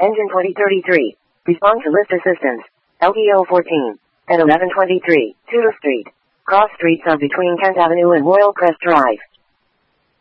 Engine 2033. Respond to lift assistance. LTO 14. At 1123, Tudor Street. Cross streets are between Kent Avenue and Royal Crest Drive.